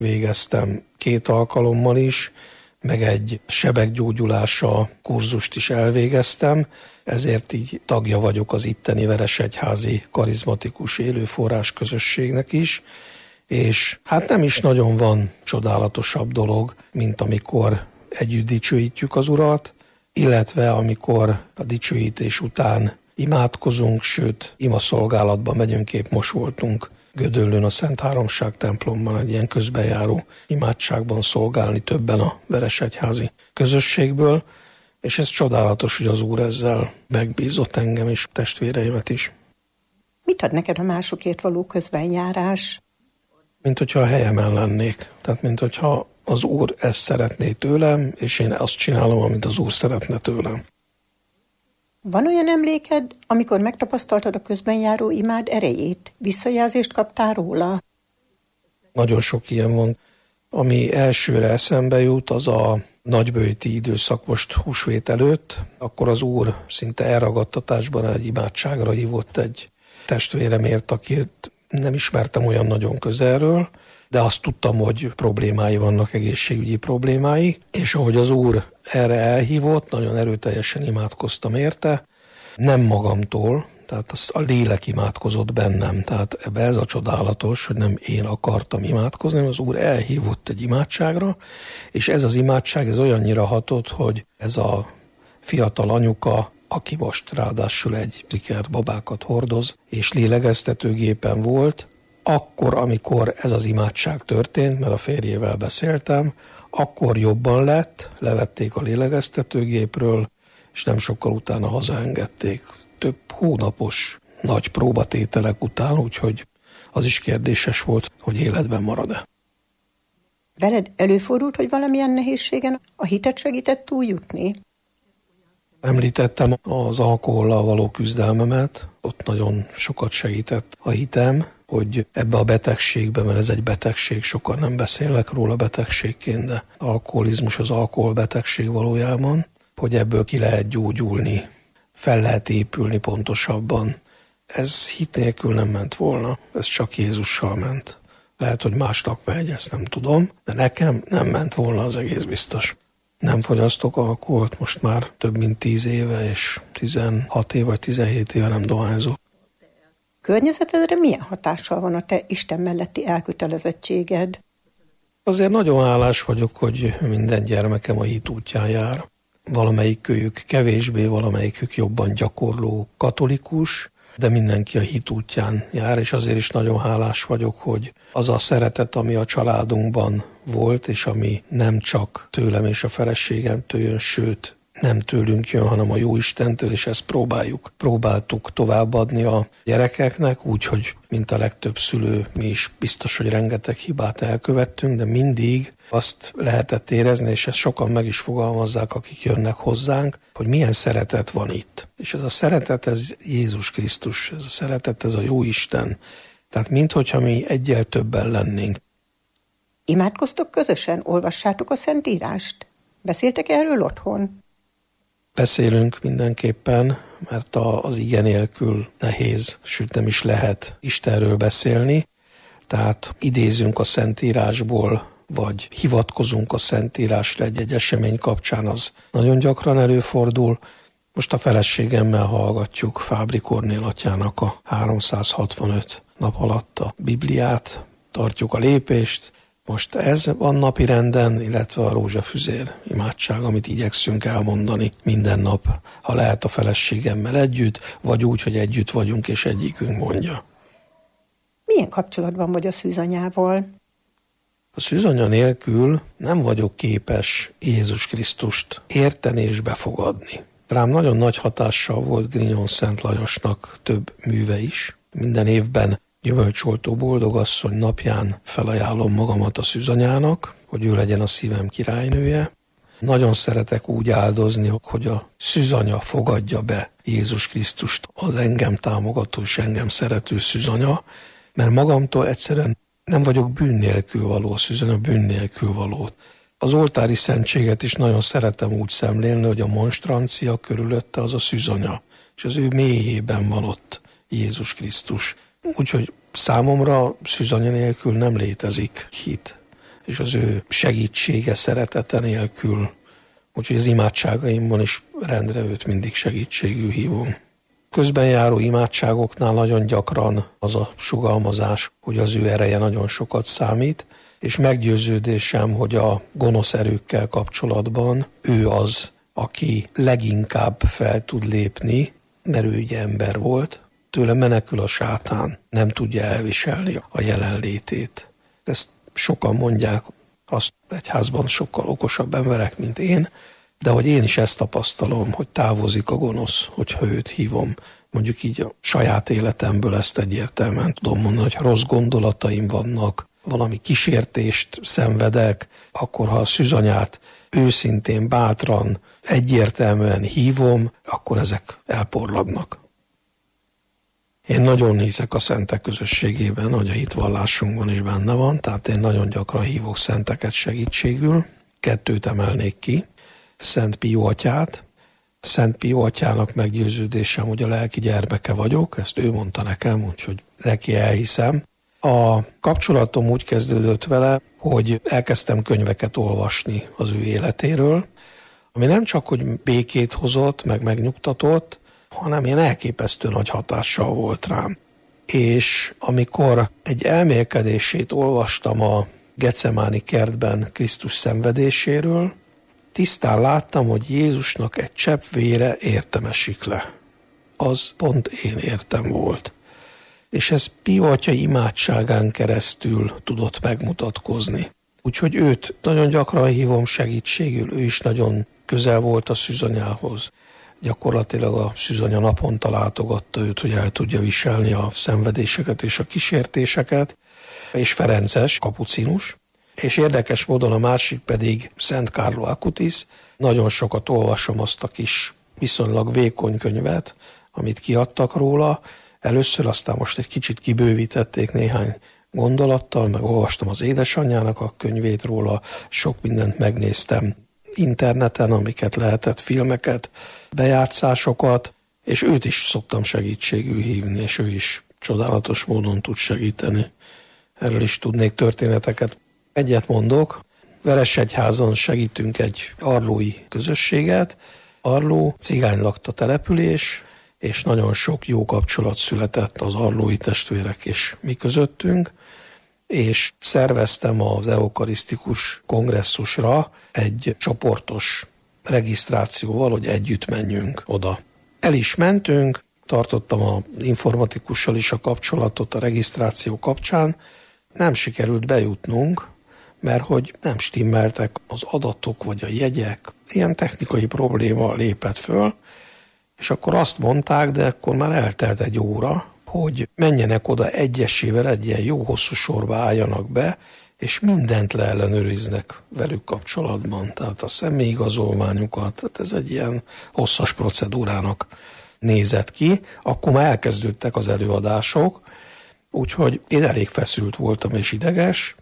végeztem 2 alkalommal is, meg egy sebekgyógyulása kurzust is elvégeztem, ezért így tagja vagyok az itteni Veresegyházi karizmatikus élőforrás közösségnek is, és hát nem is nagyon van csodálatosabb dolog, mint amikor együtt dicsőítjük az Urat, illetve amikor a dicsőítés után imádkozunk, sőt, imaszolgálatban megyünk, épp most voltunk Gödöllőn a Szent Háromság templomban egy ilyen közbenjáró imádságban szolgálni többen a Veresegyházi közösségből, és ez csodálatos, hogy az Úr ezzel megbízott engem és testvéreimet is. Mit ad neked a másokért való közbenjárás? Mint hogyha a helyemen lennék, tehát mint hogyha az Úr ezt szeretné tőlem, és én azt csinálom, amit az Úr szeretne tőlem. Van olyan emléked, amikor megtapasztaltad a közbenjáró imád erejét? Visszajelzést kaptál róla? Nagyon sok ilyen van. Ami elsőre eszembe jut, az a nagyböjti időszak most húsvét előtt, akkor az Úr szinte elragadtatásban egy imádságra hívott egy testvéremért, akit nem ismertem olyan nagyon közelről, de azt tudtam, hogy problémái vannak, egészségügyi problémái, és ahogy az Úr erre elhívott, nagyon erőteljesen imádkoztam érte, nem magamtól, tehát a lélek imádkozott bennem, tehát ebbe ez a csodálatos, hogy nem én akartam imádkozni, hanem az Úr elhívott egy imádságra, és ez az imádság ez olyannyira hatott, hogy ez a fiatal anyuka, aki most ráadásul egy babákat hordoz, és lélegeztetőgépen volt, akkor, amikor ez az imádság történt, mert a férjével beszéltem, akkor jobban lett, levették a lélegeztetőgépről, és nem sokkal utána hazaengedték. Több hónapos nagy próbatételek után, úgyhogy az is kérdéses volt, hogy életben marad-e. Veled előfordult, hogy valamilyen nehézségen a hitet segített túljutni? Említettem az alkohollal való küzdelmemet, ott nagyon sokat segített a hitem, hogy ebbe a betegségbe, mert ez egy betegség, sokan nem beszélnek róla betegségként, de alkoholizmus az alkoholbetegség valójában, hogy ebből ki lehet gyógyulni, fel lehet épülni pontosabban. Ez hit nélkül nem ment volna, ez csak Jézussal ment. Lehet, hogy másnak megy, ezt nem tudom, de nekem nem ment volna az egész biztos. Nem fogyasztok alkoholt, most már több mint 10 éve, és 16 éve vagy 17 éve nem dohányzok. Környezetedre milyen hatással van a te Isten melletti elkötelezettséged? Azért nagyon hálás vagyok, hogy minden gyermekem a hit útján jár. Valamelyikük kevésbé, valamelyikük jobban gyakorló katolikus, de mindenki a hit útján jár, és azért is nagyon hálás vagyok, hogy az a szeretet, ami a családunkban volt, és ami nem csak tőlem és a feleségemtől jön, sőt, nem tőlünk jön, hanem a Jóistentől, és ezt próbáltuk továbbadni a gyerekeknek, úgyhogy, mint a legtöbb szülő, mi is biztos, hogy rengeteg hibát elkövettünk, de mindig azt lehetett érezni, és ezt sokan meg is fogalmazzák, akik jönnek hozzánk, hogy milyen szeretet van itt. És ez a szeretet, ez Jézus Krisztus, ez a szeretet, ez a Jóisten. Tehát minthogyha mi egyel többen lennénk. Imádkoztok közösen? Olvassátok a Szentírást? Beszéltek erről otthon? Beszélünk mindenképpen, mert az ige nélkül nehéz, sőt nem is lehet Istenről beszélni. Tehát idézünk a Szentírásból, vagy hivatkozunk a Szentírásra egy esemény kapcsán, az nagyon gyakran előfordul. Most a feleségemmel hallgatjuk Fábri Kornél atyának a 365 nap alatt a Bibliát, tartjuk a lépést. Most ez van napirenden, illetve a rózsafüzér imádság, amit igyekszünk elmondani minden nap, ha lehet a feleségemmel együtt, vagy úgy, hogy együtt vagyunk és egyikünk mondja. Milyen kapcsolatban vagy a szűzanyával? A szűzanya nélkül nem vagyok képes Jézus Krisztust érteni és befogadni. Rám nagyon nagy hatással volt Grignon Szent Lajosnak több műve is. Minden évben Gyümölcsoltó Boldogasszony napján felajánlom magamat a szűzanyának, hogy ő legyen a szívem királynője. Nagyon szeretek úgy áldozni, hogy a szűzanya fogadja be Jézus Krisztust, az engem támogató és engem szerető szűzanya, mert magamtól egyszerűen nem vagyok bűn nélkül való, a szűzanya bűn nélkül való. Az oltári szentséget is nagyon szeretem úgy szemlélni, hogy a monstrancia körülötte az a szűzanya, és az ő mélyében van ott Jézus Krisztus. Úgyhogy számomra szűzanya nélkül nem létezik hit. és az ő segítsége, szeretete nélkül. Úgyhogy az imádságaimban is rendre őt mindig segítségül hívom. Közben járó imádságoknál nagyon gyakran az a sugalmazás, hogy az ő ereje nagyon sokat számít, és meggyőződésem, hogy a gonosz erőkkel kapcsolatban ő az, aki leginkább fel tud lépni, mert ő ugye ember volt, tőle menekül a sátán, nem tudja elviselni a jelenlétét. Ezt sokan mondják, azt egyházban sokkal okosabb emberek, mint én, de hogy én is ezt tapasztalom, hogy távozik a gonosz, hogyha őt hívom. Mondjuk így a saját életemből ezt egyértelműen tudom mondani, hogy rossz gondolataim vannak, valami kísértést szenvedek, akkor ha a szűzanyát őszintén, bátran, egyértelműen hívom, akkor ezek elporladnak. Én nagyon hiszek a szentek közösségében, hogy a hitvallásunkban is benne van, tehát én nagyon gyakran hívok szenteket segítségül. 2 emelnék ki. Szent Pió atyát. Szent Pió atyának meggyőződésem, hogy a lelki gyermeke vagyok, ezt ő mondta nekem, úgyhogy neki elhiszem. A kapcsolatom úgy kezdődött vele, hogy elkezdtem könyveket olvasni az ő életéről, ami nem csak, hogy békét hozott, meg megnyugtatott, hanem ilyen elképesztő nagy hatással volt rám. És amikor egy elmélkedését olvastam a Gecemáni kertben Krisztus szenvedéséről, tisztán láttam, hogy Jézusnak egy csepp vére értem esik le. Az pont én értem volt. És ez Pió atya imádságán keresztül tudott megmutatkozni. Úgyhogy őt nagyon gyakran hívom segítségül, ő is nagyon közel volt a szűzanyához. Gyakorlatilag a szűzanya naponta látogatta őt, hogy el tudja viselni a szenvedéseket és a kísértéseket, és ferences, kapucinus. És érdekes módon a másik pedig Szent Carlo Acutis. Nagyon sokat olvasom azt a kis viszonylag vékony könyvet, amit kiadtak róla. Először, aztán most egy kicsit kibővítették néhány gondolattal, meg olvastam az édesanyjának a könyvét róla, sok mindent megnéztem interneten, amiket lehetett, filmeket, bejátszásokat, és őt is szoktam segítségül hívni, és ő is csodálatos módon tud segíteni. Erről is tudnék történeteket. Egyet mondok, Veresegyházon segítünk egy arlói közösséget. Arló cigány lakta település, és nagyon sok jó kapcsolat született az arlói testvérek és mi közöttünk, és szerveztem az eukarisztikus kongresszusra egy csoportos regisztrációval, hogy együtt menjünk oda. El is mentünk, tartottam az informatikussal is a kapcsolatot a regisztráció kapcsán, nem sikerült bejutnunk, mert hogy nem stimmeltek az adatok vagy a jegyek, ilyen technikai probléma lépett föl, és akkor azt mondták, de akkor már eltelt egy óra, hogy menjenek oda egyesével, egy ilyen jó hosszú sorba álljanak be, és mindent leellenőriznek velük kapcsolatban. Tehát a személyigazolványukat, tehát ez egy ilyen hosszas procedúrának nézett ki. Akkor már elkezdődtek az előadások, úgyhogy én elég feszült voltam és ideges,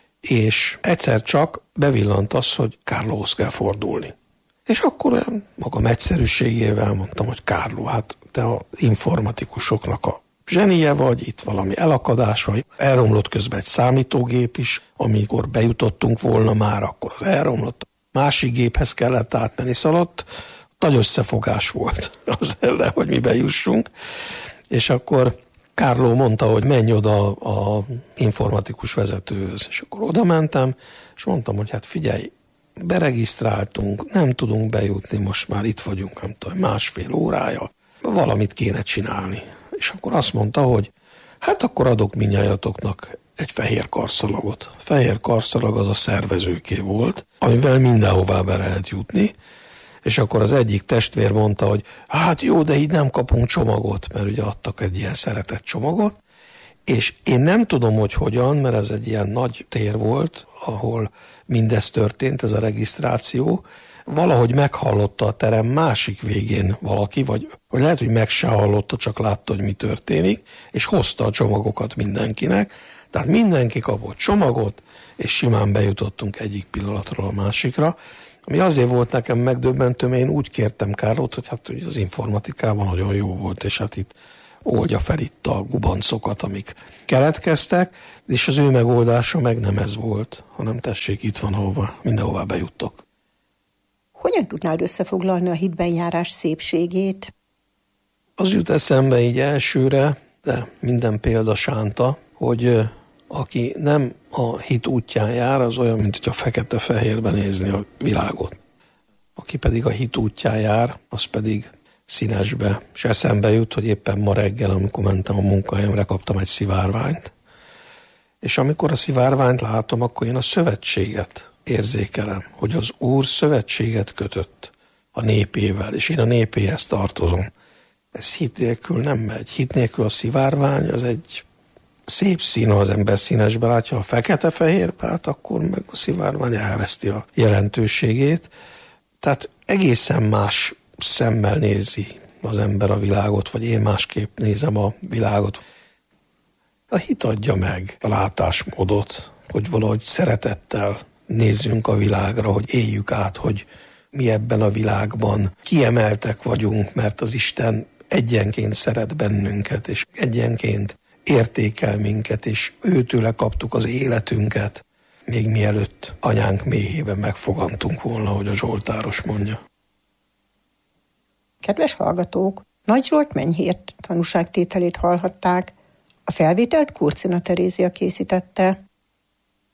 és egyszer csak bevillant az, hogy Carlóhoz kell fordulni. És akkor olyan magam egyszerűségével mondtam, hogy Carlo, hát te az informatikusoknak a zsenie vagy, itt valami elakadás vagy. Elromlott közben egy számítógép is, amikor bejutottunk volna már, akkor az elromlott. Másik géphez kellett átmenni, szaladt. Nagy összefogás volt az ellen, hogy mi bejussunk. És akkor Carlo mondta, hogy menj oda az informatikus vezetőhöz. És akkor oda mentem, és mondtam, hogy hát figyelj, beregisztráltunk, nem tudunk bejutni, most már itt vagyunk, nem tudom, 1,5 órája, valamit kéne csinálni. És akkor azt mondta, hogy hát akkor adok mindnyájatoknak egy fehér karszalagot. A fehér karszalag az a szervezőké volt, amivel mindenhová be lehet jutni, és akkor az egyik testvér mondta, hogy hát jó, de így nem kapunk csomagot, mert ugye adtak egy ilyen szeretett csomagot, és én nem tudom, hogy hogyan, mert ez egy ilyen nagy tér volt, ahol mindez történt, ez a regisztráció, valahogy meghallotta a terem másik végén valaki, vagy lehet, hogy meg se hallotta, csak látta, hogy mi történik, és hozta a csomagokat mindenkinek, tehát mindenki kapott csomagot, és simán bejutottunk egyik pillanatról a másikra, ami azért volt nekem megdöbbentő, mert én úgy kértem Carlót, hogy hát hogy az informatikában nagyon jó volt, és hát itt oldja fel itt a gubancokat, amik keletkeztek, és az ő megoldása meg nem ez volt, hanem tessék, itt van, mindenhová bejuttok. Hogyan tudnád összefoglalni a hitben járás szépségét? Az jut eszembe így elsőre, de minden példa sánta, hogy aki nem a hit útján jár, az olyan, mint hogyha fekete-fehérben nézni a világot. Aki pedig a hit útján jár, az pedig színesbe. És eszembe jut, hogy éppen ma reggel, amikor mentem a munkahelyemre, kaptam egy szivárványt. És amikor a szivárványt látom, akkor én a szövetséget érzékelem, hogy az Úr szövetséget kötött a népével, és én a népéhez tartozom. Ez hit nélkül nem megy. Hit nélkül a szivárvány az egy szép szín, ha az ember színesbe látja, a fekete-fehérbe, hát akkor meg a szivárvány elveszti a jelentőségét. Tehát egészen más szemmel nézi az ember a világot, vagy én másképp nézem a világot. A hit adja meg a látásmódot, hogy valahogy szeretettel nézzünk a világra, hogy éljük át, hogy mi ebben a világban kiemeltek vagyunk, mert az Isten egyenként szeret bennünket, és egyenként értékel minket, és őtőle kaptuk az életünket, még mielőtt anyánk méhében megfogantunk volna, hogy a zsoltáros mondja. Kedves hallgatók, Nagy Zsolt Menyhért tanúságtételét hallhatták. A felvételt Kurcina Terézia készítette.